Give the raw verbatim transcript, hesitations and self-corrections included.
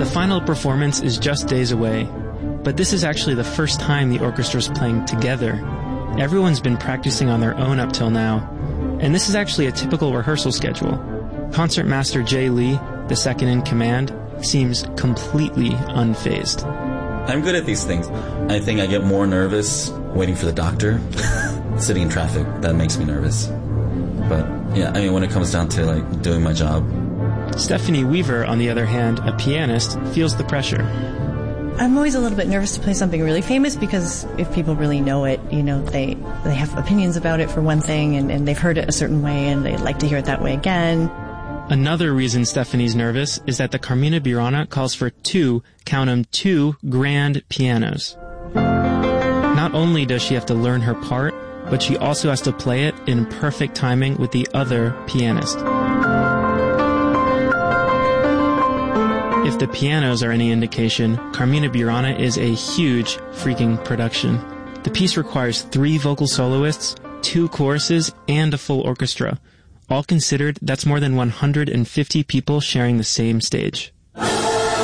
final performance is just days away, but this is actually the first time the orchestra's playing together. Everyone's been practicing on their own up till now, and this is actually a typical rehearsal schedule. Concertmaster Jay Lee, the second in command, seems completely unfazed. I'm good at these things. I think I get more nervous waiting for the doctor. Sitting in traffic, that makes me nervous. But yeah, I mean, when it comes down to like doing my job. Stephanie Weaver, on the other hand, a pianist, feels the pressure. I'm always a little bit nervous to play something really famous because if people really know it, you know, they they have opinions about it for one thing, and, and they've heard it a certain way and they'd like to hear it that way again. Another reason Stephanie's nervous is that the Carmina Burana calls for two, count 'em, two grand pianos. Not only does she have to learn her part, but she also has to play it in perfect timing with the other pianist. If the pianos are any indication, Carmina Burana is a huge freaking production. The piece requires three vocal soloists, two choruses, and a full orchestra. All considered, that's more than one hundred fifty people sharing the same stage.